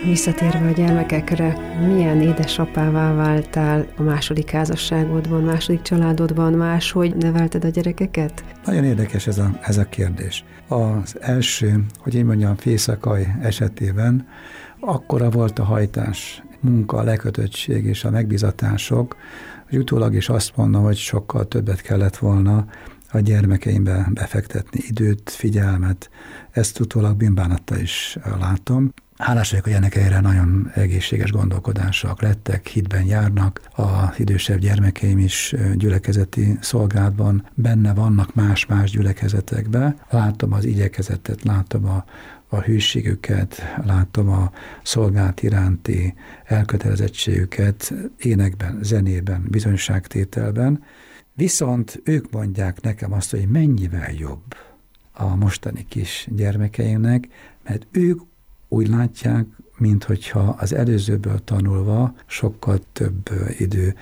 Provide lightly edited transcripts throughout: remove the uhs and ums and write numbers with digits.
Visszatérve a gyermekekre, milyen édesapává váltál a második házasságodban, második családodban, máshogy nevelted a gyerekeket? Nagyon érdekes ez a kérdés. Az első, hogy én mondjam, fészakai esetében akkora volt a hajtás, munka, a lekötöttség és a megbízatások, hogy utólag is azt mondom, hogy sokkal többet kellett volna a gyermekeimbe befektetni időt, figyelmet. Ezt utólag bűnbánattal is látom. Hálás vagyok, hogy ennek erre nagyon egészséges gondolkodások lettek, hitben járnak, az idősebb gyermekeim is gyülekezeti szolgálatban benne vannak más-más gyülekezetekben. Látom az igyekezetet, látom a hűségüket, látom a szolgálat iránti elkötelezettségüket énekben, zenében, bizonyságtételben. Viszont ők mondják nekem azt, hogy mennyivel jobb a mostani kis gyermekeimnek, mert ők úgy látják, minthogyha az előzőből tanulva sokkal több idő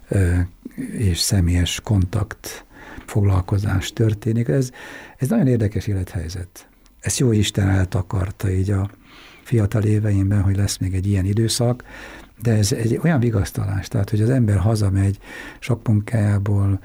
és személyes kontakt, foglalkozás történik. Ez nagyon érdekes élethelyzet. Ezt jó Isten eltakarta így a fiatal éveimben, hogy lesz még egy ilyen időszak, de ez egy olyan vigasztalás, tehát, hogy az ember hazamegy sok munkájából,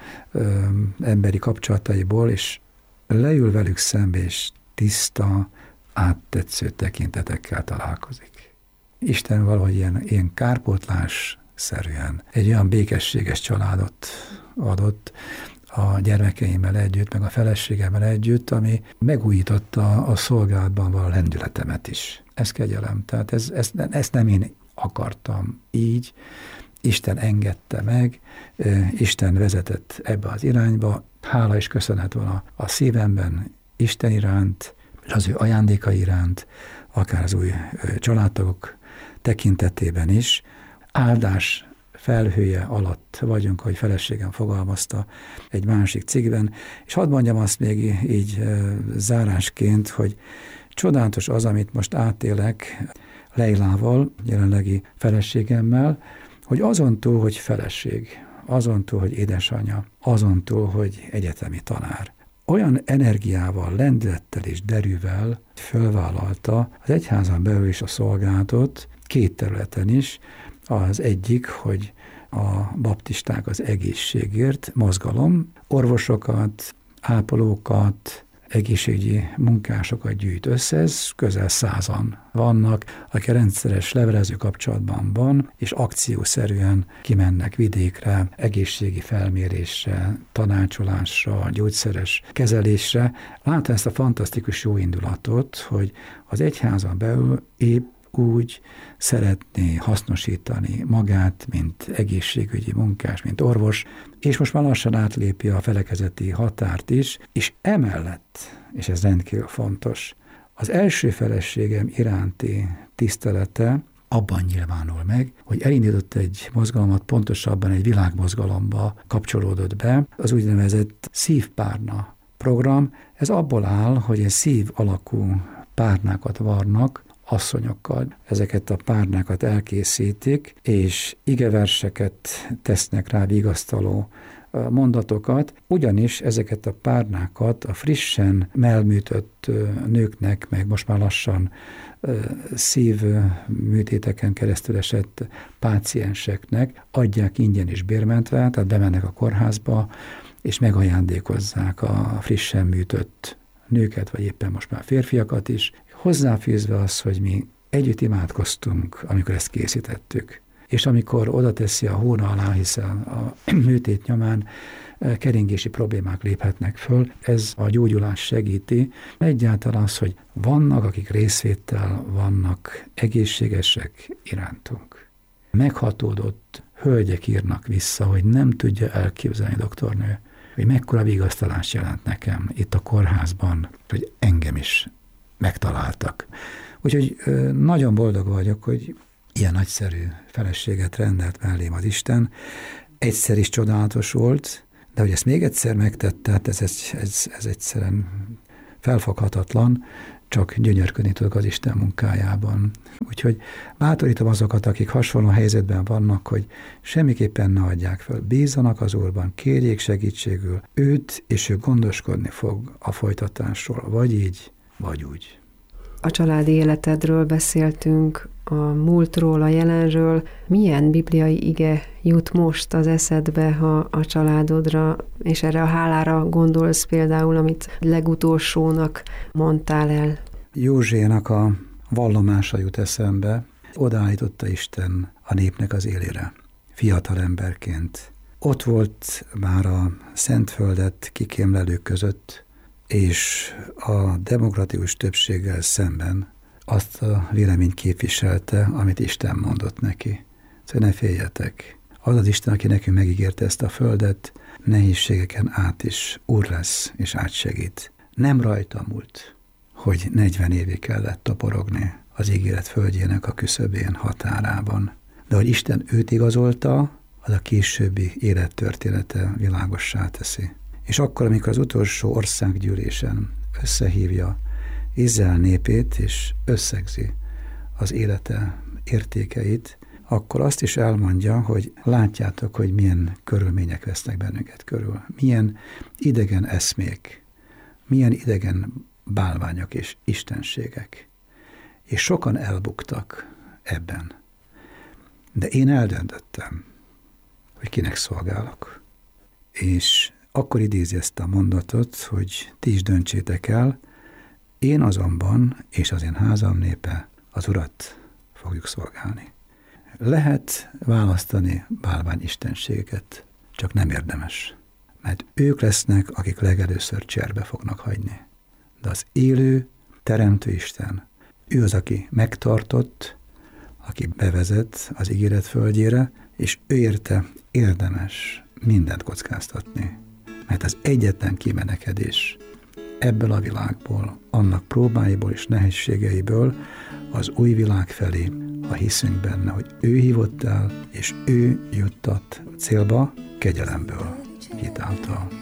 emberi kapcsolataiból, és leül velük szembe, és tiszta, áttetsző tekintetekkel találkozik. Isten valahogy ilyen kárpótlás-szerűen egy olyan békességes családot adott a gyermekeimmel együtt, meg a feleségemmel együtt, ami megújította a szolgálatban való lendületemet is. Ez kegyelem. Tehát ezt nem én akartam így, Isten engedte meg, Isten vezetett ebbe az irányba, hála és köszönet van a szívemben Isten iránt, és az ő ajándékai iránt, akár az új családtagok tekintetében is. Áldás felhője alatt vagyunk, ahogy feleségem fogalmazta egy másik cikkben, és hadd mondjam azt még így zárásként, hogy csodálatos az, amit most átélek Leilával, jelenlegi feleségemmel, hogy azon túl, hogy feleség, azon túl, hogy édesanyja, azon túl, hogy egyetemi tanár, olyan energiával, lendülettel és derűvel fölvállalta az egyházan belül is a szolgálatot, két területen is. Az egyik, hogy a baptisták az egészségért mozgalom, orvosokat, ápolókat, egészségügyi munkásokat gyűjt össze, ez közel 100-an vannak, akik rendszeres levelező kapcsolatban van, és akciószerűen kimennek vidékre, egészségi felmérésre, tanácsolásra, gyógyszeres kezelésre. Látom ezt a fantasztikus jó indulatot, hogy az egyházon belül épp úgy szeretné hasznosítani magát, mint egészségügyi munkás, mint orvos, és most már lassan átlépi a felekezeti határt is, és emellett, és ez rendkívül fontos, az első feleségem iránti tisztelete abban nyilvánul meg, hogy elindított egy mozgalmat, pontosabban egy világmozgalomba kapcsolódott be, az úgynevezett szívpárna program. Ez abból áll, hogy egy szív alakú párnákat varnak, asszonyokkal. Ezeket a párnákat elkészítik, és igeverseket tesznek rá, vigasztaló mondatokat, ugyanis ezeket a párnákat a frissen melműtött nőknek, meg most már lassan szívműtéteken keresztül esett pácienseknek adják ingyen és bérmentve, tehát bemennek a kórházba, és megajándékozzák a frissen műtött nőket, vagy éppen most már férfiakat is, hozzáfűzve az, hogy mi együtt imádkoztunk, amikor ezt készítettük. És amikor oda teszi a hóna alá, hiszen a műtét nyomán keringési problémák léphetnek föl, ez a gyógyulás segíti. Egyáltalán az, hogy vannak, akik részvéttel vannak egészségesek irántunk. Meghatódott hölgyek írnak vissza, hogy nem tudja elképzelni, doktornő, hogy mekkora vigasztalást jelent nekem itt a kórházban, hogy engem is megtaláltak. Úgyhogy nagyon boldog vagyok, hogy ilyen nagyszerű feleséget rendelt mellém az Isten. Egyszer is csodálatos volt, de hogy ezt még egyszer megtette, hát ez egyszerűen felfoghatatlan, csak gyönyörködni tudok az Isten munkájában. Úgyhogy bátorítom azokat, akik hasonló helyzetben vannak, hogy semmiképpen ne adják föl. Bízzanak az Úrban, kérjék segítségül őt, és ő gondoskodni fog a folytatásról, vagy így, vagy úgy. A családi életedről beszéltünk, a múltról, a jelenről. Milyen bibliai ige jut most az eszedbe, ha a családodra, és erre a hálára gondolsz például, amit legutolsónak mondtál el? Józsénak a vallomása jut eszembe. Odaállította Isten a népnek az élére, fiatal emberként. Ott volt már a Szentföldet kikémlelők között, és a demokratikus többséggel szemben azt a véleményt képviselte, amit Isten mondott neki. Szóval ne féljetek. Az az Isten, aki nekünk megígérte ezt a földet, nehézségeken át is úr lesz és átsegít. Nem rajta múlt, hogy 40 évig kellett toporogni az ígéret földjének a küszöbén, határában. De hogy Isten őt igazolta, az a későbbi élettörténete világossá teszi. És akkor, amikor az utolsó országgyűlésen összehívja Izrael népét, és összegzi az élete értékeit, akkor azt is elmondja, hogy látjátok, hogy milyen körülmények vesznek bennünket körül. Milyen idegen eszmék, milyen idegen bálványok és istenségek. És sokan elbuktak ebben. De én eldöntöttem, hogy kinek szolgálok. És akkor idézi ezt a mondatot, hogy ti is döntsétek el, én azonban, és az én házam népe, az Urat fogjuk szolgálni. Lehet választani bálványistenségeket, csak nem érdemes. Mert ők lesznek, akik legelőször cserbe fognak hagyni. De az élő, teremtő Isten, ő az, aki megtartott, aki bevezet az ígéret földjére, és ő érte érdemes mindent kockáztatni. Mert az egyetlen kimenekedés ebből a világból, annak próbáiból és nehézségeiből az új világ felé, ha hiszünk benne, hogy ő hívott el, és ő juttat célba kegyelemből, hitáltal.